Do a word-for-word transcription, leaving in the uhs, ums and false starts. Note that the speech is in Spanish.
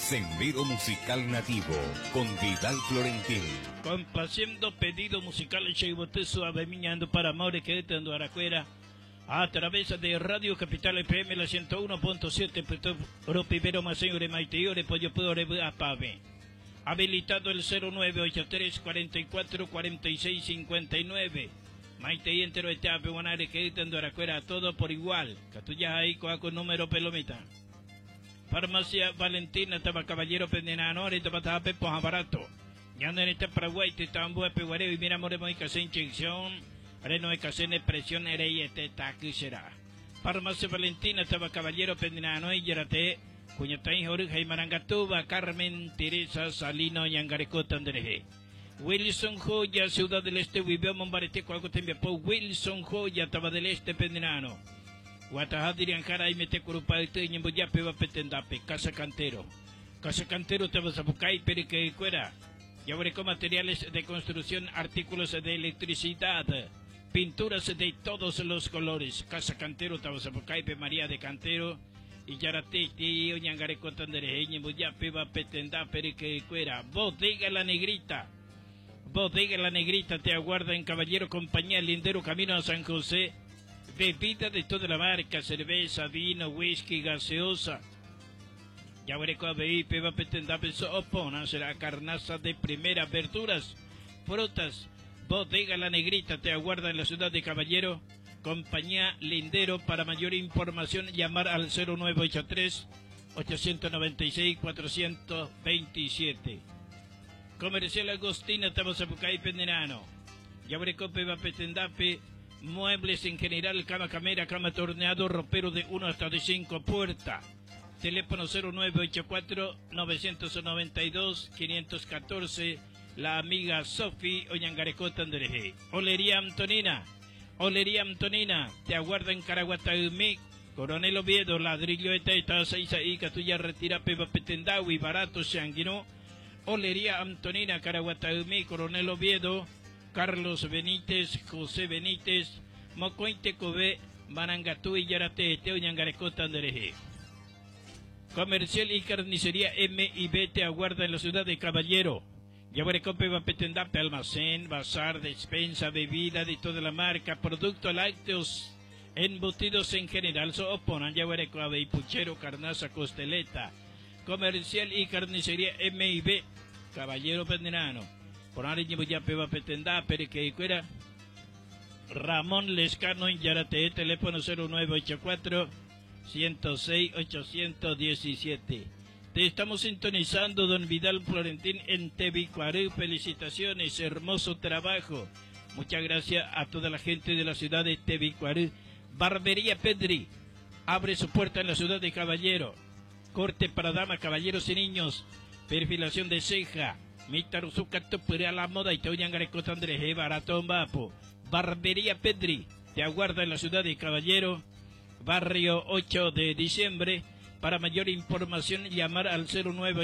Sendero Musical Nativo con Vidal Florentín. Complaciendo pedido musical Cheibote suave miñando para amores que detendo Aracuera a través de Radio Capital F M la ciento uno punto siete Pro Primero Maseñore Maiteore Pollo Podore Apave. Habilitado el cero nueve ocho tres cuatro cuatro cuatro seis cinco nueve. Maite y entero etape guanare que detendo Aracuera todo por igual. Catuya ahí con número pelomita. Farmacia Valentina Taba Caballero Pendenano ahorita para Pepo Barato. Ya no en este Paraguay te tambo peguareo y mira more muy casi inyección. Reno de casene presión ere y este taque será. Farmacia Valentina Taba Caballero Pendenano y Yerate. Cuñatay Jorge y Marangatuba Carmen Teresa Salino y Angarecota Andreje. Wilson Joya Ciudad del Este vivió Mombarete Cuaco Tembiapo. Wilson Joya Taba del Este Pendenano. Guatajadirian Jara y Metecurupaite y Ñemboyape va Petendape, Casa Cantero. Casa Cantero te vas a buscar y perique cuera. Yabureco materiales de construcción, artículos de electricidad, pinturas de todos los colores. Casa Cantero te vas a buscar y María de Cantero. Y Yarate y Oñangareco Tandere y Ñemboyape va Petendape, perique cuera. Bodega La Negrita. Bodega La Negrita te aguarda en Caballero Compañía Lindero Camino a San José. Bebida de toda la marca, cerveza, vino, whisky, gaseosa. Ya veré con B I P va a pretender opona, será carnaza de primera, verduras, frutas. Bodega La Negrita te aguarda en la ciudad de Caballero. Compañía Lindero, para mayor información llamar al cero nueve ocho tres ocho nueve seis cuatro dos siete. Comercial Agostina, estamos a Pucay Pendenano. Ya veré con va a pretender muebles en general, cama camera, cama torneado, ropero de uno hasta de cinco puertas. Teléfono cero nueve ocho cuatro nueve nueve dos cinco uno cuatro. La amiga Sofi Oñangarecota Andreje. Olería Antonina. Olería Antonina. Te aguarda en Caraguataumí. Coronel Oviedo, ladrillo de teta, seis ahí, Catuya retira, peba petendawi, barato, sanguino. Olería Antonina, Caraguataumí, Coronel Oviedo. Carlos Benítez, José Benítez, Mocointe Cobé, Manangatú y Yarate, Teo Ñangarecota Andereje. Comercial y carnicería M y B te aguarda en la ciudad de Caballero. Yaguarecope va a Petendape, almacén, bazar, despensa, bebida de toda la marca, productos lácteos, embutidos en general, so oponan Yaguarecope y puchero, carnaza, costeleta. Comercial y carnicería M y B, Caballero Pendenano. Por ahora ya peba petenda, pero que fuera Ramón Lescano en Yarate, teléfono cero nueve ocho cuatro uno cero seis ocho uno siete. Te estamos sintonizando, don Vidal Florentín en Tebicuarú. Felicitaciones, hermoso trabajo. Muchas gracias a toda la gente de la ciudad de Tebicuarú. Barbería Pedri abre su puerta en la ciudad de Caballero. Corte para damas, caballeros y niños. Perfilación de ceja. Mitaruzucato pura la moda y te oyan garecota André baratón vapo. Barbería Pedri te aguarda en la ciudad de Caballero, barrio ocho de diciembre. Para mayor información llamar al cero nueve